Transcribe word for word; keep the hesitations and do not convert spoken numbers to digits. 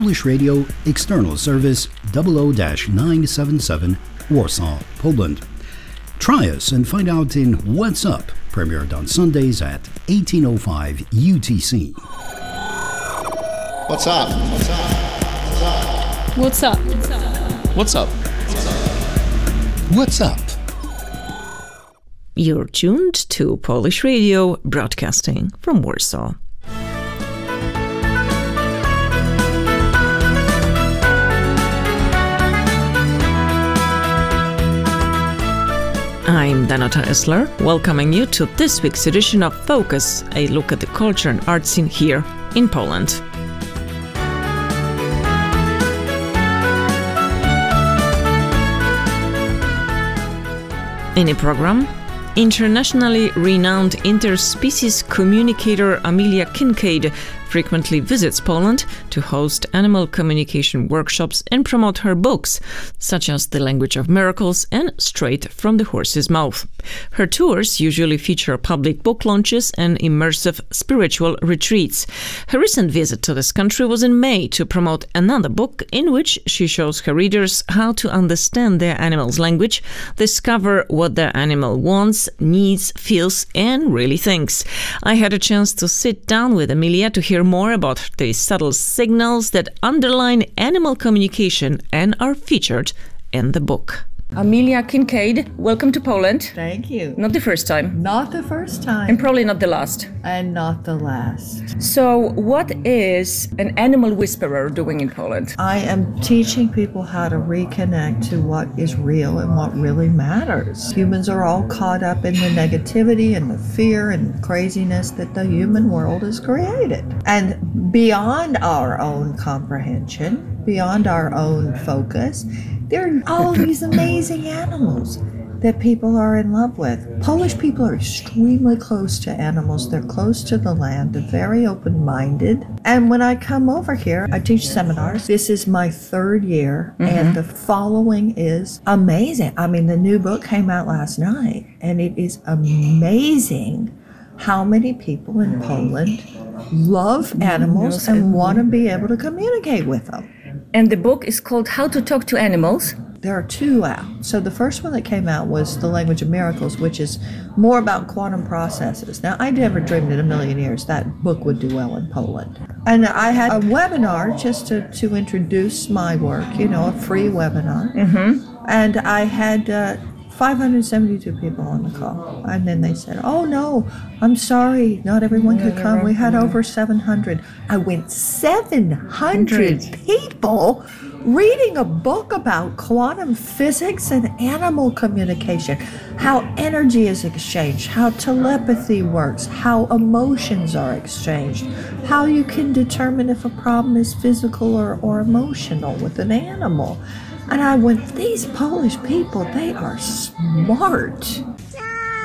Polish Radio External Service double oh nine seven seven, Warsaw, Poland. Try us and find out in What's Up, premiered on Sundays at eighteen oh five U T C. What's up? What's up? What's up? What's up? What's up? You're tuned to Polish Radio, broadcasting from Warsaw. I'm Danuta Esler, welcoming you to this week's edition of Focus, a look at the culture and art scene here in Poland. In the program, internationally renowned interspecies communicator Amelia Kincaid frequently visits Poland to host animal communication workshops and promote her books, such as The Language of Miracles and Straight from the Horse's Mouth. Her tours usually feature public book launches and immersive spiritual retreats. Her recent visit to this country was in May to promote another book in which she shows her readers how to understand their animal's language, discover what their animal wants, needs, feels, and really thinks. I had a chance to sit down with Amelia to hear more about the subtle signals that underline animal communication and are featured in the book. Amelia Kincaid, welcome to Poland. Thank you. Not the first time. Not the first time. And probably not the last. And not the last. So what is an animal whisperer doing in Poland? I am teaching people how to reconnect to what is real and what really matters. Humans are all caught up in the negativity and the fear and craziness that the human world has created. And beyond our own comprehension, beyond our own focus, there are all these amazing animals that people are in love with. Polish people are extremely close to animals. They're close to the land. They're very open-minded. And when I come over here, I teach seminars. This is my third year, mm-hmm. and the following is amazing. I mean, the new book came out last night, and it is amazing how many people in Poland love animals and want to be able to communicate with them. And the book is called How to Talk to Animals. There are two out. So the first one that came out was The Language of Miracles, which is more about quantum processes. Now, I never dreamed in a million years that book would do well in Poland. And I had a webinar just to, to introduce my work, you know, a free webinar. Mm-hmm. And I had uh, five hundred seventy-two people on the call. And then they said, oh, no, I'm sorry, not everyone could come. We had over seven hundred. I went seven hundred people reading a book about quantum physics and animal communication, how energy is exchanged, how telepathy works, how emotions are exchanged, how you can determine if a problem is physical or, or emotional with an animal. And I went, these Polish people, they are smart.